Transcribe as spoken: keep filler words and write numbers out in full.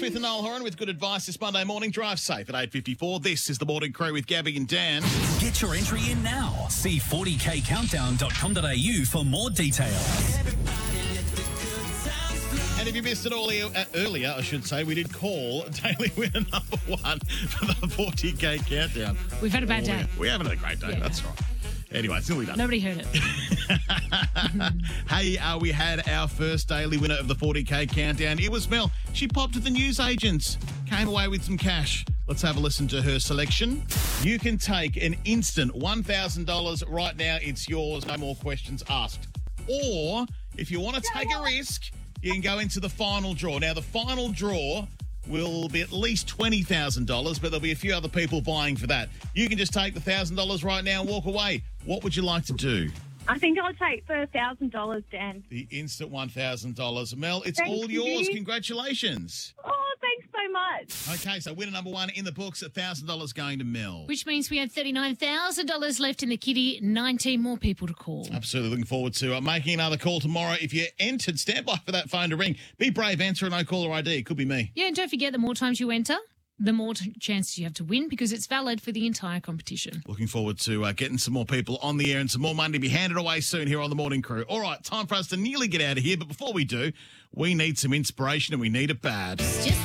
Smith and Noel Horan with good advice this Monday morning. Drive safe at eight fifty-four. This is the Morning Crew with Gabby and Dan. Get your entry in now. See forty k countdown dot com dot a u for more details. And if you missed it earlier, uh, earlier, I should say, we did call daily winner number one for the forty k countdown. We've had a bad Oh, day. We haven't had a great day. Yeah. That's right. Anyway, it's nearly done. Nobody heard it. Hey, uh, we had our first daily winner of the forty k countdown. It was Mel. She popped to the newsagents, came away with some cash. Let's have a listen to her selection. You can take an instant one thousand dollars right now. It's yours. No more questions asked. Or if you want to take a risk, you can go into the final draw. Now, the final draw will be at least twenty thousand dollars, but there'll be a few other people vying for that. You can just take the one thousand dollars right now and walk away. What would you like to do? I think I'll take for one thousand dollars, Dan. The instant one thousand dollars. Mel, it's Thank all yours. you. Congratulations. Oh, thanks so much. Okay, so winner number one in the books, one thousand dollars going to Mel. Which means we have thirty-nine thousand dollars left in the kitty, nineteen more people to call. Absolutely looking forward to uh, making another call tomorrow. If you're entered, stand by for that phone to ring. Be brave, answer a no caller I D. It could be me. Yeah, and don't forget, the more times you enter, the more t- chances you have to win because it's valid for the entire competition. Looking forward to uh, getting some more people on the air and some more money to be handed away soon here on the Morning Crew. All right, time for us to nearly get out of here. But before we do, we need some inspiration and we need it bad. Just